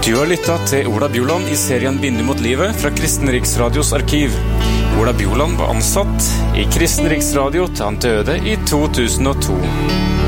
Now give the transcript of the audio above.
Du har lyttet til Ola Bjoland I serien Vindu mot livet fra Kristen Riksradios arkiv. Ola Bjoland var ansatt I Kristen Riksradio til han døde I 2002.